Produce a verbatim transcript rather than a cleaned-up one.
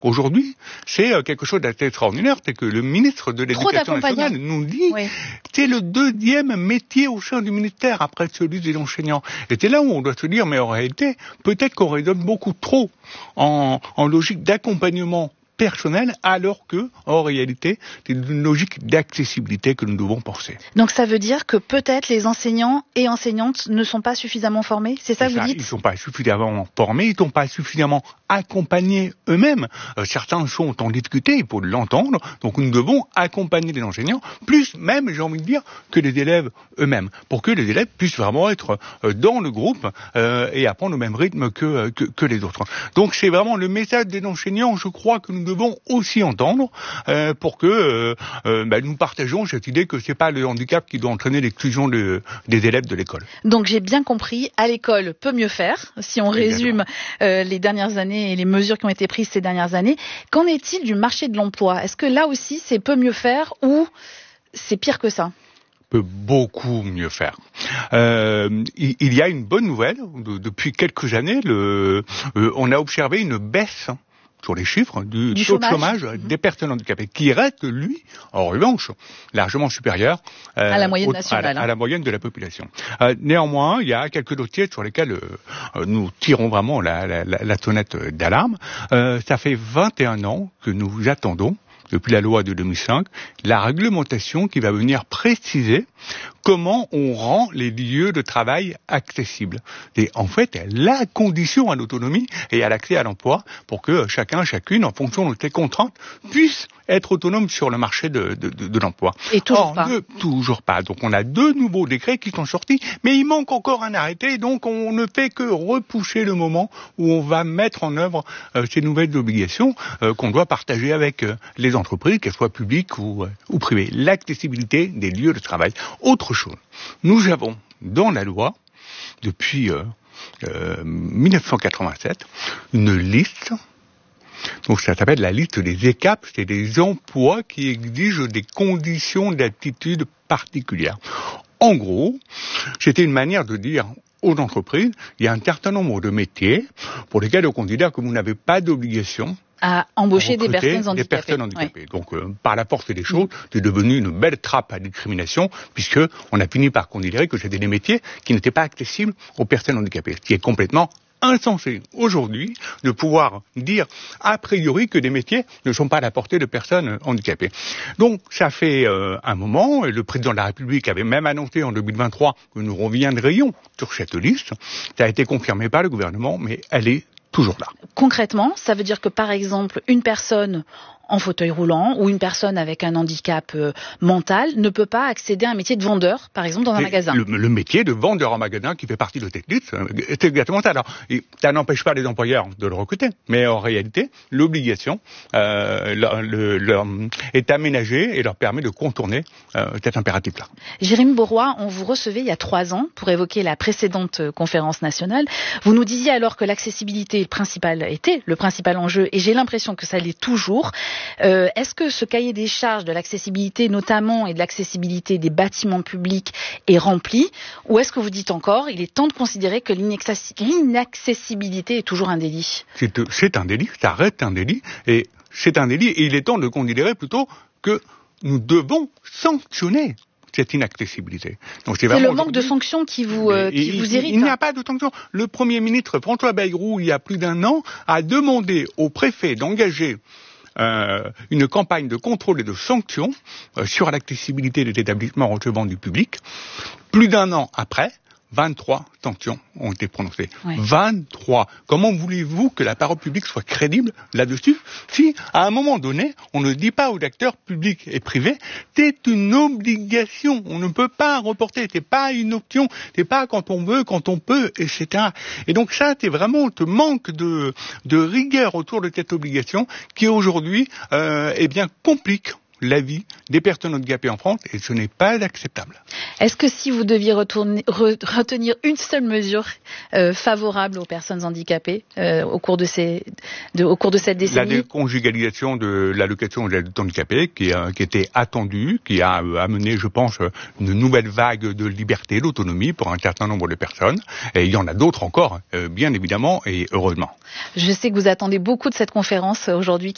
Aujourd'hui, c'est quelque chose d'assez extraordinaire, c'est que le ministre de l'Éducation nationale nous dit oui. c'est le deuxième métier au sein du ministère après celui des enseignants. Et c'est là où on doit se dire, mais en réalité, peut-être qu'on raisonne beaucoup trop en, en logique d'accompagnement personnel, alors que, en réalité, c'est une logique d'accessibilité que nous devons penser. Donc ça veut dire que peut-être les enseignants et enseignantes ne sont pas suffisamment formés, c'est ça que vous dites ? Ils ne sont pas suffisamment formés, ils ne sont pas suffisamment accompagnés eux-mêmes. Euh, certains sont en difficulté, il faut l'entendre, donc nous devons accompagner les enseignants, plus même, j'ai envie de dire, que les élèves eux-mêmes, pour que les élèves puissent vraiment être euh, dans le groupe euh, et apprendre au même rythme que, que, que les autres. Donc c'est vraiment le message des enseignants, je crois que nous devons aussi entendre euh, pour que euh, euh, bah, nous partageons cette idée que c'est pas le handicap qui doit entraîner l'exclusion de, des élèves de l'école. Donc j'ai bien compris, à l'école peut mieux faire, si on résume euh, les dernières années et les mesures qui ont été prises ces dernières années. Qu'en est-il du marché de l'emploi ? Est-ce que là aussi c'est peut mieux faire ou c'est pire que ça ? Peut beaucoup mieux faire. Euh, il, il y a une bonne nouvelle. De, depuis quelques années, le, euh, on a observé une baisse sur les chiffres du, du taux chômage. de chômage mmh. des personnes handicapées, qui reste, lui, en revanche, largement supérieur euh, à la moyenne au, nationale, à, la, hein. à la moyenne de la population. Euh, néanmoins, il y a quelques dossiers sur lesquels euh, nous tirons vraiment la, la, la, la sonnette d'alarme. Euh, ça fait vingt et un ans que nous attendons, depuis la loi de deux mille cinq, la réglementation qui va venir préciser comment on rend les lieux de travail accessibles. Et en fait, la condition à l'autonomie et à l'accès à l'emploi pour que chacun, chacune, en fonction de ses contraintes, puisse être autonome sur le marché de, de, de, de l'emploi. Et toujours Or, pas. Ne, toujours pas. Donc on a deux nouveaux décrets qui sont sortis, mais il manque encore un arrêté, donc on ne fait que repousser le moment où on va mettre en œuvre euh, ces nouvelles obligations euh, qu'on doit partager avec euh, les entreprises, qu'elles soient publiques ou, euh, ou privées. L'accessibilité des lieux de travail. Autre chose, nous avons dans la loi, depuis euh, euh, dix-neuf cent quatre-vingt-sept, une liste. Donc ça s'appelle la liste des E C A P, c'est des emplois qui exigent des conditions d'aptitude particulières. En gros, c'était une manière de dire aux entreprises, il y a un certain nombre de métiers pour lesquels on considère que vous n'avez pas d'obligation à embaucher des personnes handicapées. Des personnes handicapées. Oui. Donc, euh, par la force des choses, mmh. c'est devenu une belle trappe à discrimination, puisque on a fini par considérer que c'était des métiers qui n'étaient pas accessibles aux personnes handicapées, ce qui est complètement insensé aujourd'hui de pouvoir dire a priori que des métiers ne sont pas à la portée de personnes handicapées. Donc ça fait euh, un moment, et le président de la République avait même annoncé en deux mille vingt-trois que nous reviendrions sur cette liste. Ça a été confirmé par le gouvernement, mais elle est toujours là. Concrètement, ça veut dire que par exemple, une personne en fauteuil roulant ou une personne avec un handicap euh, mental ne peut pas accéder à un métier de vendeur, par exemple, dans un c'est magasin. Le, le métier de vendeur en magasin qui fait partie de cette liste, c'est exactement ça. Alors, et ça n'empêche pas les employeurs de le recruter, mais en réalité, l'obligation euh, le, le, le, est aménagée et leur permet de contourner euh, cet impératif-là. Jérémy Beauroy, on vous recevait il y a trois ans pour évoquer la précédente conférence nationale. Vous nous disiez alors que l'accessibilité le principal, était le principal enjeu, et j'ai l'impression que ça l'est toujours. Euh, est-ce que ce cahier des charges de l'accessibilité notamment et de l'accessibilité des bâtiments publics est rempli, ou est-ce que vous dites encore il est temps de considérer que l'inaccessibilité est toujours un délit ? C'est, c'est un délit, ça reste un délit, et c'est un délit, et il est temps de considérer plutôt que nous devons sanctionner cette inaccessibilité. Donc c'est, c'est le manque de sanctions qui vous, euh, qui il, vous irrite. Il, il n'y a pas de sanctions. Le Premier ministre François Bayrou, il y a plus d'un an, a demandé au préfet d'engager Euh, une campagne de contrôle et de sanctions euh, sur l'accessibilité des établissements recevant du public. Plus d'un an après, vingt-trois sanctions ont été prononcées. Ouais. vingt-trois. Comment voulez-vous que la parole publique soit crédible là-dessus si, à un moment donné, on ne dit pas aux acteurs publics et privés, c'est une obligation. On ne peut pas reporter. C'est pas une option. C'est pas quand on veut, quand on peut, et cetera. Et donc ça, c'est vraiment ce manque de, de rigueur autour de cette obligation qui aujourd'hui, euh, eh bien, complique la vie des personnes handicapées en France, et ce n'est pas acceptable. Est-ce que si vous deviez retourner, re, retenir une seule mesure euh, favorable aux personnes handicapées euh, au cours de ces, de, au cours de cette décennie ? La déconjugalisation de l'allocation de l'aide handicapée, qui, a, qui était attendue, qui a amené, je pense, une nouvelle vague de liberté, d'autonomie pour un certain nombre de personnes, et il y en a d'autres encore, euh, bien évidemment, et heureusement. Je sais que vous attendez beaucoup de cette conférence aujourd'hui.